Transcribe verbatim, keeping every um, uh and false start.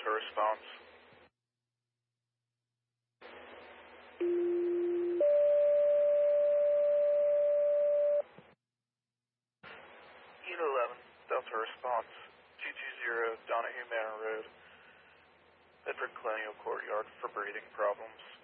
Delta response. Unit eleven, Delta response, two two zero Donahue Manor Road, Bedford Colonial Courtyard for breathing problems.